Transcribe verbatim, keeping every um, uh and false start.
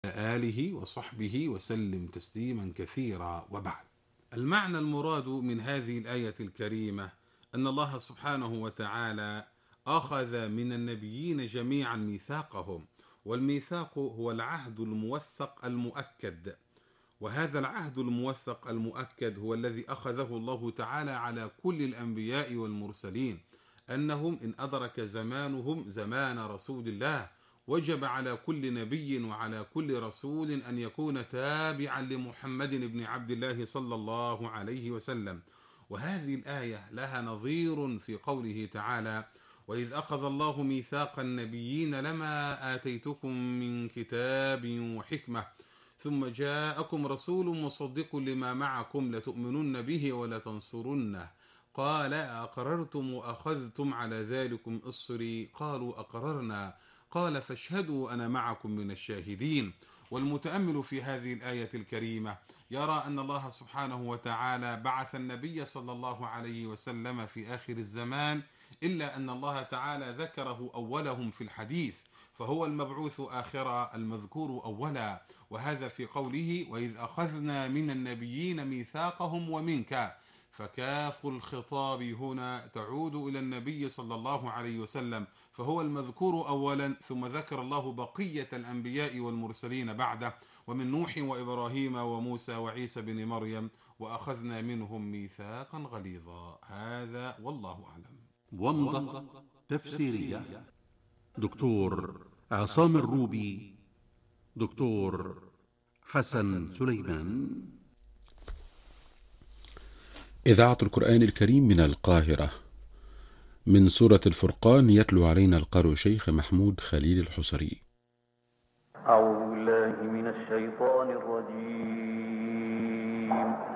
آله وصحبه وسلم تسليما كثيرا، وبعد. المعنى المراد من هذه الآية الكريمة أن الله سبحانه وتعالى أخذ من النبيين جميعا ميثاقهم، والميثاق هو العهد الموثق المؤكد، وهذا العهد الموثق المؤكد هو الذي أخذه الله تعالى على كل الأنبياء والمرسلين، أنهم إن أدرك زمانهم زمان رسول الله وجب على كل نبي وعلى كل رسول أن يكون تابعا لمحمد بن عبد الله صلى الله عليه وسلم. وهذه الآية لها نظير في قوله تعالى: وإذ أخذ الله ميثاق النبيين لما آتيتكم من كتاب وحكمة ثم جاءكم رسول مصدق لما معكم لتؤمنن به ولتنصرنه قال أقررتم وأخذتم على ذلكم إصري قالوا أقررنا قال فاشهدوا أنا معكم من الشاهدين. والمتأمل في هذه الآية الكريمة يرى أن الله سبحانه وتعالى بعث النبي صلى الله عليه وسلم في آخر الزمان، إلا أن الله تعالى ذكره أولهم في الحديث، فهو المبعوث آخرا المذكور أولا. وهذا في قوله: وإذ أخذنا من النبيين ميثاقهم ومنك، فكاف الخطاب هنا تعود إلى النبي صلى الله عليه وسلم، فهو المذكور أولا، ثم ذكر الله بقية الأنبياء والمرسلين بعده، ومن نوح وإبراهيم وموسى وعيسى بن مريم وأخذنا منهم ميثاقا غليظا. هذا والله أعلم. ومضة تفسيرية دكتور عصام الروبي، دكتور حسن سليمان. إذاعة القرآن الكريم من القاهرة، من سورة الفرقان، يتلو علينا القارئ شيخ محمود خليل الحصري. أعوذ بالله من الشيطان الرجيم.